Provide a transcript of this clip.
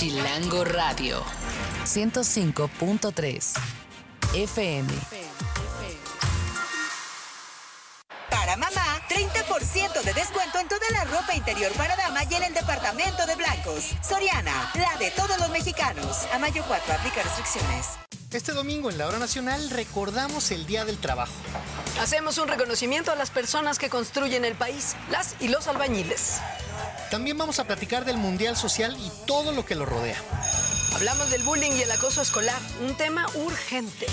Chilango Radio 105.3 FM. Para mamá, 30% de descuento en toda la ropa interior para dama y en el departamento de blancos. Soriana, la de todos los mexicanos. A mayo 4, aplica restricciones. Este domingo en la Hora Nacional recordamos el Día del Trabajo. Hacemos un reconocimiento a las personas que construyen el país, las y los albañiles. También vamos a platicar del Mundial Social y todo lo que lo rodea. Hablamos del bullying y el acoso escolar, un tema urgente.